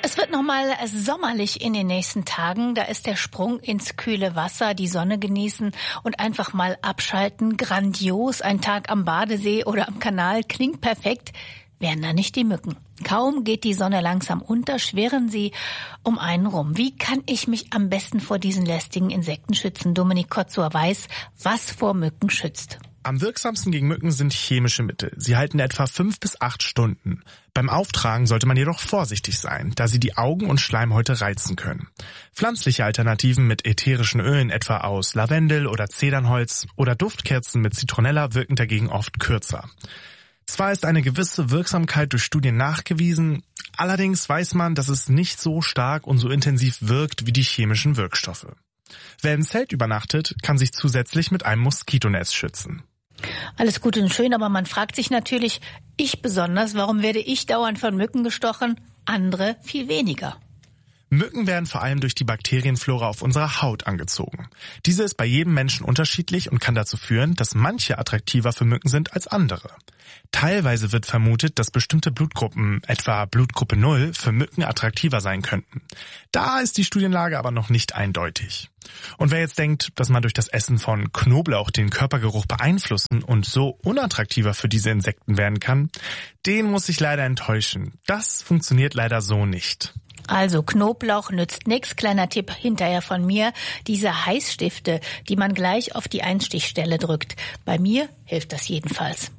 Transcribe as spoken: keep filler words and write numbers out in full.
Es wird nochmal sommerlich in den nächsten Tagen. Da ist der Sprung ins kühle Wasser, die Sonne genießen und einfach mal abschalten. Grandios, ein Tag am Badesee oder am Kanal klingt perfekt. Wären da nicht die Mücken. Kaum geht die Sonne langsam unter, schwirren sie um einen rum. Wie kann ich mich am besten vor diesen lästigen Insekten schützen? Dominik Kotzur weiß, was vor Mücken schützt. Am wirksamsten gegen Mücken sind chemische Mittel. Sie halten etwa fünf bis acht Stunden. Beim Auftragen sollte man jedoch vorsichtig sein, da sie die Augen und Schleimhäute reizen können. Pflanzliche Alternativen mit ätherischen Ölen etwa aus Lavendel oder Zedernholz oder Duftkerzen mit Zitronella wirken dagegen oft kürzer. Zwar ist eine gewisse Wirksamkeit durch Studien nachgewiesen, allerdings weiß man, dass es nicht so stark und so intensiv wirkt wie die chemischen Wirkstoffe. Wer im Zelt übernachtet, kann sich zusätzlich mit einem Moskitonetz schützen. Alles gut und schön, aber man fragt sich natürlich, ich besonders, warum werde ich dauernd von Mücken gestochen, andere viel weniger? Mücken werden vor allem durch die Bakterienflora auf unserer Haut angezogen. Diese ist bei jedem Menschen unterschiedlich und kann dazu führen, dass manche attraktiver für Mücken sind als andere. Teilweise wird vermutet, dass bestimmte Blutgruppen, etwa Blutgruppe null, für Mücken attraktiver sein könnten. Da ist die Studienlage aber noch nicht eindeutig. Und wer jetzt denkt, dass man durch das Essen von Knoblauch den Körpergeruch beeinflussen und so unattraktiver für diese Insekten werden kann, den muss ich leider enttäuschen. Das funktioniert leider so nicht. Also Knoblauch nützt nix. Kleiner Tipp hinterher von mir. Diese Heißstifte, die man gleich auf die Einstichstelle drückt. Bei mir hilft das jedenfalls.